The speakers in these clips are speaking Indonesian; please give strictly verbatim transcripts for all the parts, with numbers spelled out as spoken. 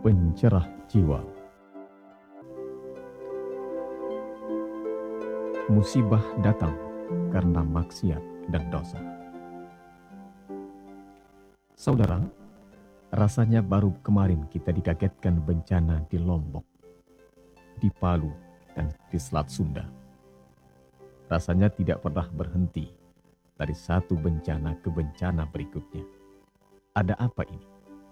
pencerah jiwa. Musibah datang karena maksiat dan dosa. Saudara, rasanya baru kemarin kita dikagetkan bencana di Lombok, di Palu, dan di Selat Sunda. Rasanya tidak pernah berhenti dari satu bencana ke bencana berikutnya. Ada apa ini?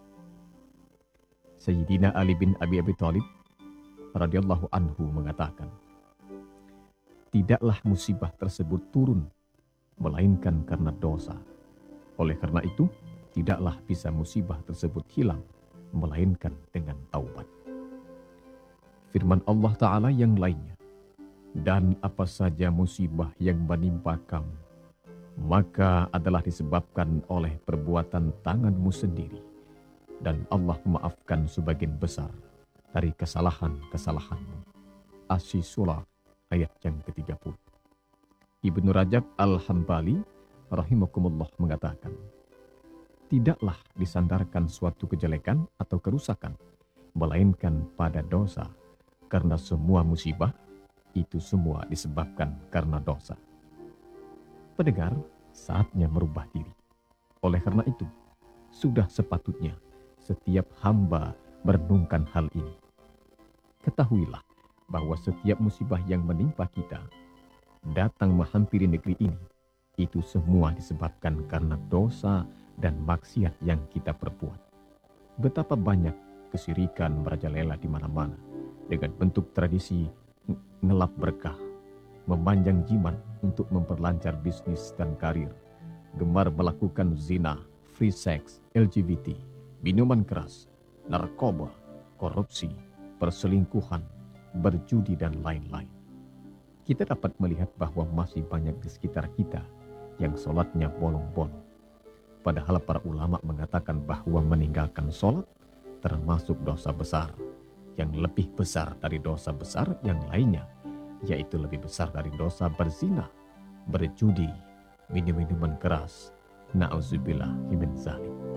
Sayyidina Ali bin Abi Abi Thalib radhiyallahu anhu mengatakan, tidaklah musibah tersebut turun, melainkan karena dosa. Oleh karena itu, tidaklah bisa musibah tersebut hilang, melainkan dengan taubat. Firman Allah Ta'ala yang lainnya, dan apa saja musibah yang menimpa kamu, maka adalah disebabkan oleh perbuatan tanganmu sendiri. Dan Allah memaafkan sebagian besar dari kesalahan-kesalahanmu. As-Surah ayat yang ketiga puluh. Ibnu Rajab Al-Hambali rahimakumullah mengatakan, tidaklah disandarkan suatu kejelekan atau kerusakan, melainkan pada dosa, karena semua musibah itu semua disebabkan karena dosa. Pendengar, saatnya merubah diri. Oleh karena itu, sudah sepatutnya setiap hamba merenungkan hal ini. Ketahuilah bahwa setiap musibah yang menimpa kita, datang menghampiri negeri ini, itu semua disebabkan karena dosa dan maksiat yang kita perbuat. Betapa banyak kesyirikan merajalela di mana-mana, dengan bentuk tradisi ngelap berkah, memanjang jimat untuk memperlancar bisnis dan karir, gemar melakukan zina, free sex, L G B T, minuman keras, narkoba, korupsi, perselingkuhan, berjudi, dan lain-lain. Kita dapat melihat bahwa masih banyak di sekitar kita yang sholatnya bolong-bolong. Padahal para ulama mengatakan bahwa meninggalkan sholat termasuk dosa besar, yang lebih besar dari dosa besar yang lainnya, yaitu lebih besar dari dosa berzina, berjudi, minum minuman keras. Na'udzubillah min dzalik.